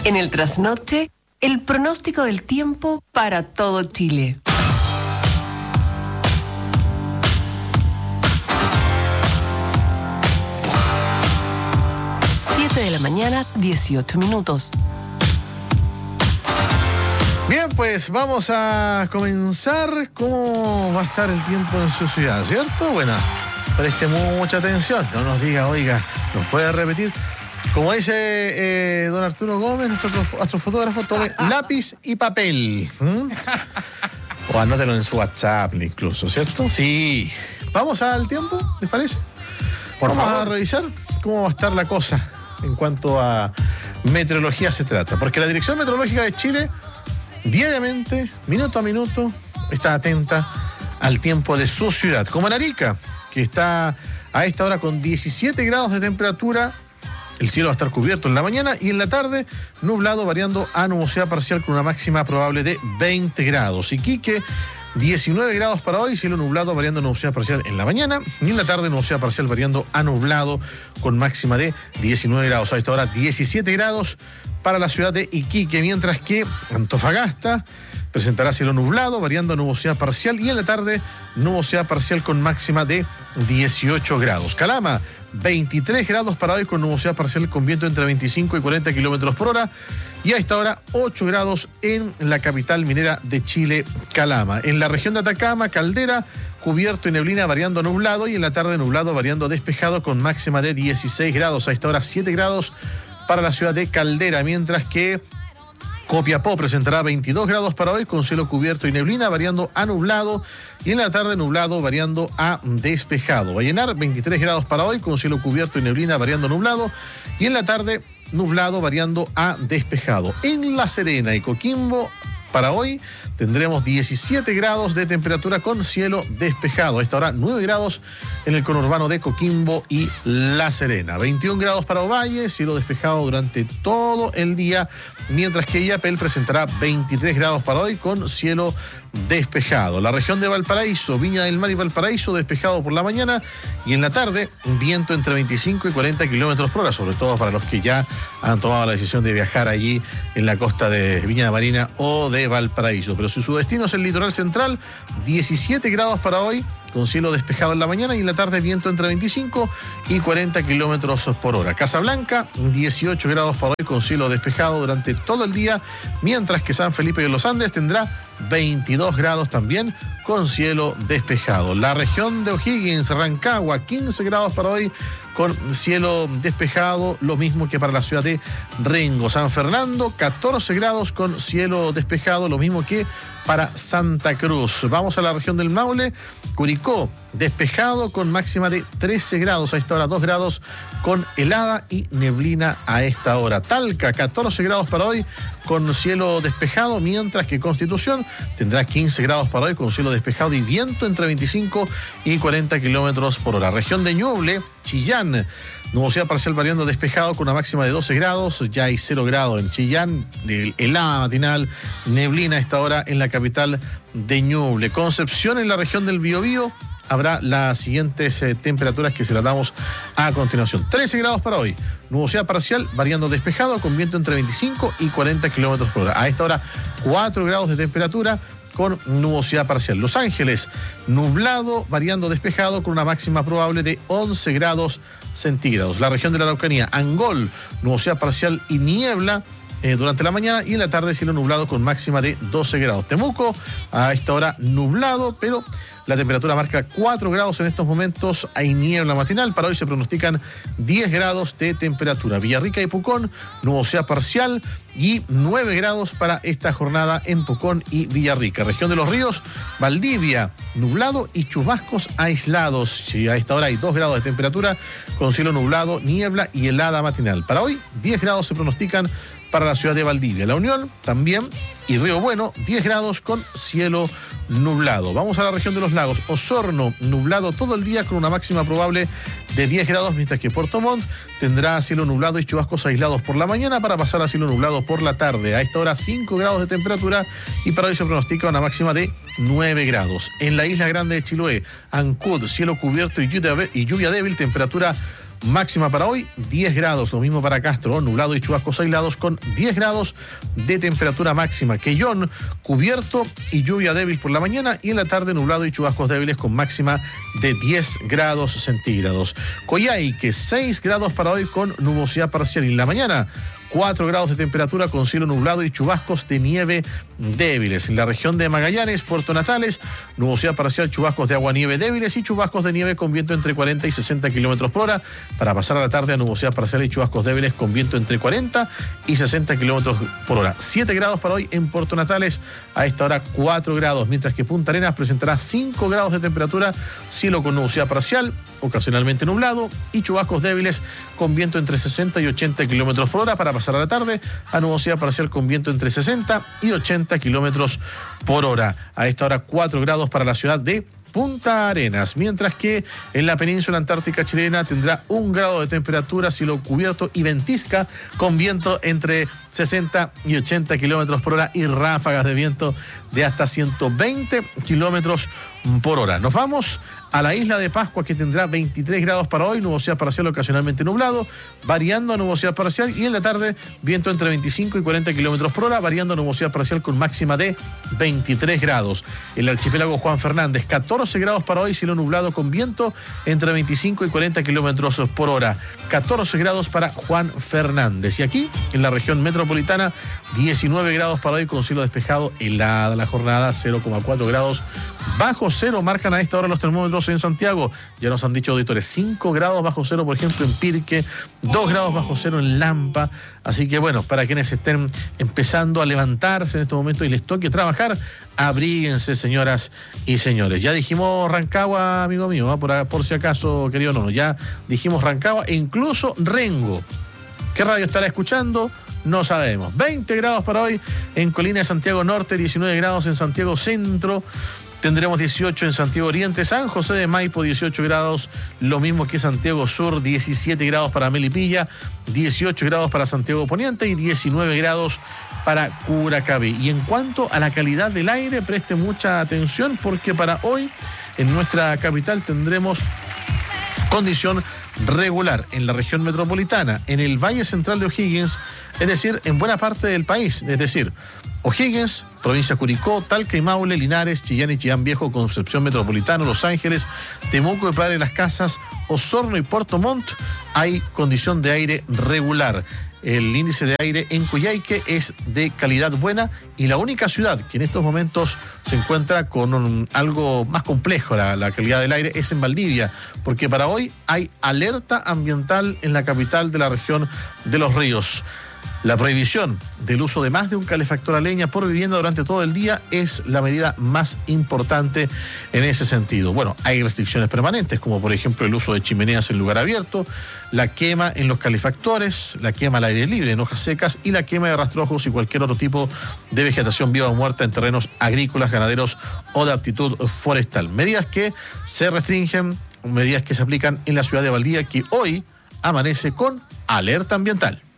En el trasnoche, el pronóstico del tiempo para todo Chile. De la mañana, 18 minutos. Bien, pues vamos a comenzar. ¿Cómo va a estar el tiempo en su ciudad, cierto? Bueno, preste mucha atención. No nos diga, oiga, ¿nos puede repetir? Como dice don Arturo Gómez, nuestro astrofotógrafo, tome lápiz y papel. O anótelo en su WhatsApp incluso, ¿cierto? Sí. ¿Vamos al tiempo? ¿Les parece? Vamos a revisar cómo va a estar la cosa en cuanto a meteorología se trata, porque la Dirección Meteorológica de Chile diariamente, minuto a minuto, está atenta al tiempo de su ciudad, como en Arica, que está a esta hora con 17 grados de temperatura. El cielo va a estar cubierto en la mañana y en la tarde nublado, variando a nubosidad parcial con una máxima probable de 20 grados. Iquique, 19 grados para hoy, cielo nublado, variando a nubosidad parcial en la mañana, y en la tarde nubosidad parcial variando a nublado con máxima de 19 grados. A esta hora 17 grados para la ciudad de Iquique, mientras que Antofagasta presentará cielo nublado, variando a nubosidad parcial, y en la tarde nubosidad parcial con máxima de 18 grados. Calama, 23 grados para hoy con nubosidad parcial con viento entre 25 y 40 kilómetros por hora. Y a esta hora 8 grados en la capital minera de Chile, Calama. En la región de Atacama, Caldera, cubierto y neblina variando a nublado, y en la tarde nublado variando a despejado con máxima de 16 grados. A esta hora 7 grados para la ciudad de Caldera, mientras que Copiapó presentará 22 grados para hoy con cielo cubierto y neblina variando a nublado, y en la tarde nublado variando a despejado. Vallenar, 23 grados para hoy con cielo cubierto y neblina variando a nublado, y en la tarde nublado variando a despejado. En La Serena y Coquimbo para hoy tendremos 17 grados de temperatura con cielo despejado. A esta hora 9 grados en el conurbano de Coquimbo y La Serena. 21 grados para Ovalle, cielo despejado durante todo el día, mientras que Illapel presentará 23 grados para hoy con cielo despejado. La región de Valparaíso, Viña del Mar y Valparaíso, despejado por la mañana, y en la tarde viento entre 25 y 40 kilómetros por hora, sobre todo para los que ya han tomado la decisión de viajar allí en la costa de Viña Marina o de Valparaíso. Pero si su destino es el litoral central, 17 grados para hoy con cielo despejado en la mañana, y en la tarde viento entre 25 y 40 kilómetros por hora. Casablanca, 18 grados para hoy con cielo despejado durante todo el día, mientras que San Felipe de los Andes tendrá 22 grados también con cielo despejado. La región de O'Higgins, Rancagua, 15 grados para hoy con cielo despejado, lo mismo que para la ciudad de Rengo. San Fernando, 14 grados con cielo despejado, lo mismo que para Santa Cruz. Vamos a la región del Maule. Curicó, despejado con máxima de 13 grados. A esta hora 2 grados con helada y neblina a esta hora. Talca, 14 grados para hoy con cielo despejado, mientras que Constitución tendrá 15 grados para hoy con cielo despejado y viento entre 25 y 40 kilómetros por hora. Región de Ñuble, Chillán, nubosidad parcial variando despejado con una máxima de 12 grados. Ya hay 0 grados en Chillán, helada matinal, neblina a esta hora en la capital de Ñuble. Concepción, en la región del Biobío, habrá las siguientes temperaturas que se las damos a continuación. 13 grados para hoy, nubosidad parcial variando despejado con viento entre 25 y 40 kilómetros por hora. A esta hora 4 grados de temperatura con nubosidad parcial. Los Ángeles, nublado variando despejado con una máxima probable de 11 grados centígrados. La región de la Araucanía, Angol, nubosidad parcial y niebla durante la mañana, y en la tarde cielo nublado con máxima de 12 grados. Temuco, a esta hora nublado, pero la temperatura marca 4 grados en estos momentos. Hay niebla matinal. Para hoy se pronostican 10 grados de temperatura. Villarrica y Pucón, nubosidad parcial y 9 grados para esta jornada en Pucón y Villarrica. Región de los Ríos, Valdivia, nublado y chubascos aislados. Y a esta hora hay 2 grados de temperatura con cielo nublado, niebla y helada matinal. Para hoy 10 grados se pronostican para la ciudad de Valdivia. La Unión también, y Río Bueno, 10 grados con cielo nublado. Vamos a la región de los lagos. Osorno, nublado todo el día con una máxima probable de 10 grados, mientras que Puerto Montt tendrá cielo nublado y chubascos aislados por la mañana para pasar a cielo nublado por la tarde. A esta hora 5 grados de temperatura, y para hoy se pronostica una máxima de 9 grados. En la isla grande de Chiloé, Ancud, cielo cubierto y lluvia débil, temperatura Máxima para hoy, 10 grados. Lo mismo para Castro, nublado y chubascos aislados con 10 grados de temperatura máxima. Quellón, cubierto y lluvia débil por la mañana, y en la tarde nublado y chubascos débiles con máxima de 10 grados centígrados. Coyhaique, 6 grados para hoy con nubosidad parcial. Y en la mañana, 4 grados de temperatura con cielo nublado y chubascos de nieve débiles. En la región de Magallanes, Puerto Natales, nubosidad parcial, chubascos de agua-nieve débiles y chubascos de nieve con viento entre 40 y 60 kilómetros por hora. Para pasar a la tarde a nubosidad parcial y chubascos débiles con viento entre 40 y 60 kilómetros por hora. 7 grados para hoy en Puerto Natales, a esta hora 4 grados, mientras que Punta Arenas presentará 5 grados de temperatura, cielo con nubosidad parcial, ocasionalmente nublado y chubascos débiles con viento entre 60 y 80 kilómetros por hora. Para pasar a la tarde a nubosidad parcial con viento entre 60 y 80 kilómetros por hora. A esta hora 4 grados para la ciudad de Punta Arenas, mientras que en la península antártica chilena tendrá 1 grado de temperatura, cielo cubierto y ventisca con viento entre 60 y 80 kilómetros por hora y ráfagas de viento de hasta 120 kilómetros por hora. Nos vamos a la isla de Pascua, que tendrá 23 grados para hoy, nubosidad parcial ocasionalmente nublado, variando a nubosidad parcial, y en la tarde viento entre 25 y 40 kilómetros por hora, variando a nubosidad parcial con máxima de 23 grados. El archipiélago Juan Fernández, 14 grados para hoy, cielo nublado con viento entre 25 y 40 kilómetros por hora. 14 grados para Juan Fernández. Y aquí, en la región metropolitana, 19 grados para hoy con cielo despejado, helada la jornada, 0,4 grados bajo cero marcan a esta hora los termómetros en Santiago. Ya nos han dicho auditores, 5 grados bajo cero, por ejemplo, en Pirque, 2 grados bajo cero en Lampa. Así que bueno, para quienes estén empezando a levantarse en este momento y les toque trabajar, abríguense, señoras y señores. Ya dijimos Rancagua, amigo mío, por si acaso, querido Nono, ya dijimos Rancagua e incluso Rengo. ¿Qué radio estará escuchando? No sabemos. 20 grados para hoy en Colina de Santiago Norte, 19 grados en Santiago Centro. Tendremos 18 en Santiago Oriente, San José de Maipo 18 grados, lo mismo que Santiago Sur, 17 grados para Melipilla, 18 grados para Santiago Poniente y 19 grados para Curacaví. Y en cuanto a la calidad del aire, preste mucha atención porque para hoy en nuestra capital tendremos condición regular en la región metropolitana, en el Valle Central de O'Higgins, es decir, en buena parte del país, es decir, O'Higgins, provincia Curicó, Talca y Maule, Linares, Chillán y Chillán Viejo, Concepción Metropolitano, Los Ángeles, Temuco y Padre Las Casas, Osorno y Puerto Montt, hay condición de aire regular. El índice de aire en Coyhaique es de calidad buena y la única ciudad que en estos momentos se encuentra con algo más complejo, la calidad del aire, es en Valdivia, porque para hoy hay alerta ambiental en la capital de la región de Los Ríos. La prohibición del uso de más de un calefactor a leña por vivienda durante todo el día es la medida más importante en ese sentido. Bueno, hay restricciones permanentes, como por ejemplo el uso de chimeneas en lugar abierto, la quema en los calefactores, la quema al aire libre en hojas secas y la quema de rastrojos y cualquier otro tipo de vegetación viva o muerta en terrenos agrícolas, ganaderos o de aptitud forestal. Medidas que se restringen, medidas que se aplican en la ciudad de Valdivia, que hoy amanece con alerta ambiental.